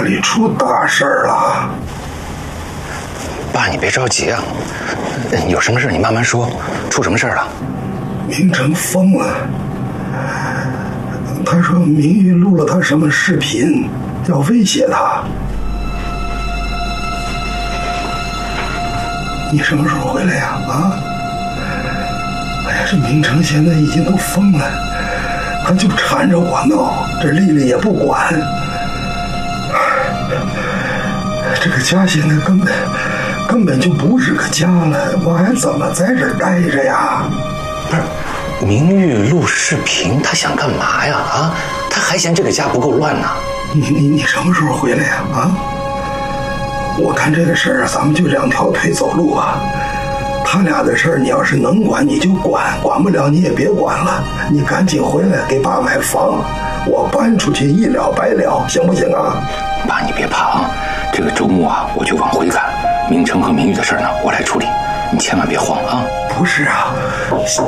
里出大事儿了。 爸，你别着急啊，有什么事你慢慢说。出什么事了？ 明成疯了，他说明玉录了他什么视频，要威胁他。你什么时候回来呀？哎呀，这明成现在已经都疯了，他就缠着我闹，这丽丽也不管。这个家现在根本就不是个家了，我还怎么在这儿待着呀？ 不是，明玉录视频，他想干嘛呀？他还嫌这个家不够乱呢。 你什么时候回来呀？我看这个事儿咱们就两条腿走路吧。他俩的事儿，你要是能管你就管，管不了你也别管了。你赶紧回来给爸买房，我搬出去一了百了，行不行啊？ 爸，你别怕啊，这个周末我就往回赶，明成和明玉的事儿呢，我来处理，你千万别慌啊。 不是啊，